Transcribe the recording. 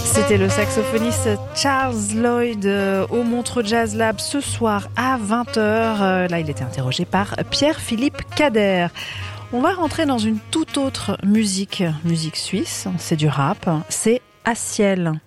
C'était le saxophoniste Charles Lloyd au Montreux Jazz Lab ce soir à 20h. Là, il était interrogé par Pierre-Philippe Kader. On va rentrer dans une toute autre musique suisse. C'est du rap. C'est À Ciel.